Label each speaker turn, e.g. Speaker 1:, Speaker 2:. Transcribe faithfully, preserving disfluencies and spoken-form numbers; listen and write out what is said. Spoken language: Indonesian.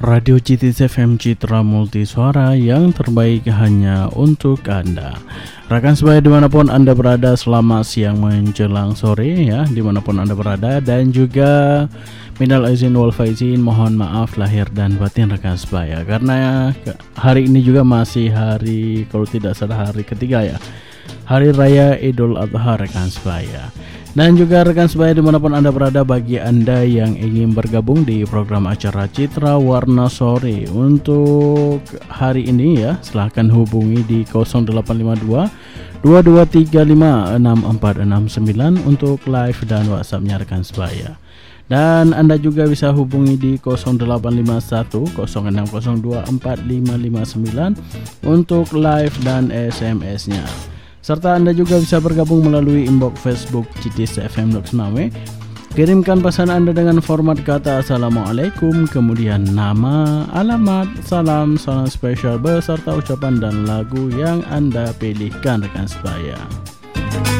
Speaker 1: Radio Citis F M Citra Multisuara yang terbaik hanya untuk Anda. Rekan sebaya dimanapun Anda berada, selamat siang menjelang sore ya, dimanapun Anda berada. Dan juga minal aizin wal faizin, mohon maaf lahir dan batin rekan sebaya, karena hari ini juga masih hari, kalau tidak salah hari ketiga ya, Hari Raya Idul Adha rekan sebaya. Dan juga rekan sebaya dimanapun Anda berada, bagi Anda yang ingin bergabung di program acara Citra Warna Sore untuk hari ini ya, silahkan hubungi di nol delapan lima dua dua dua tiga lima enam empat enam sembilan untuk live dan WhatsApp-nya rekan sebaya. Dan Anda juga bisa hubungi di nol delapan lima satu nol enam nol dua empat lima lima sembilan untuk live dan S M S-nya. Serta Anda juga bisa bergabung melalui inbox Facebook Citis F M Loksnawe. Kirimkan pesan Anda dengan format kata Assalamualaikum, kemudian nama, alamat, salam, salam spesial beserta ucapan dan lagu yang Anda pilihkan rekan sebaya.